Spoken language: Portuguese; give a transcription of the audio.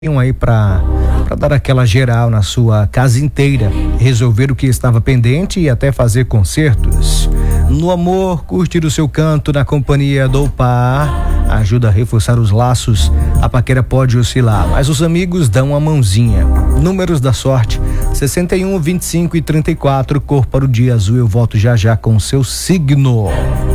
aí para dar aquela geral na sua casa inteira, resolver o que estava pendente e até fazer concertos. No amor, curtir o seu canto na companhia do par ajuda a reforçar os laços. A paquera pode oscilar, mas os amigos dão a mãozinha. Números da sorte: 61, 25 e 34. Cor para o dia azul. Eu volto já com o seu signo.